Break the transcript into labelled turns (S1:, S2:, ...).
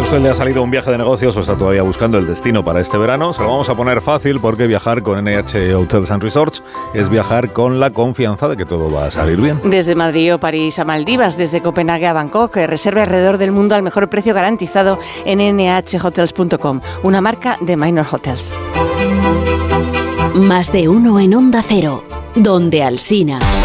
S1: usted le ha salido un viaje de negocios o está todavía buscando el destino para este verano, se lo vamos a poner fácil porque viajar con NH Hotels and Resorts es viajar con la confianza de que todo va a salir bien.
S2: Desde Madrid o París a Maldivas, desde Copenhague a Bangkok, reserve alrededor del mundo al mejor precio garantizado en nhhotels.com, una marca de Minor Hotels.
S3: Más de uno en Onda Cero, donde Alsina.